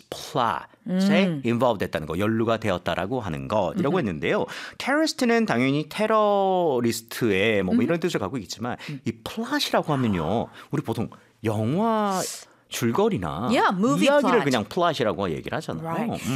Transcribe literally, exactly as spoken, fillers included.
plot에 음. involved 됐다는 거, 연루가 되었다라고 하는 것이라고 했는데요. terrorist는 당연히 테러리스트의 뭐 이런 뜻을 갖고 있지만 이 plot이라고 하면요. 우리 보통 영화 줄거리나 Yeah, movie 이야기를 plot. 그냥 plot이라고 얘기를 하잖아요. Right. 음.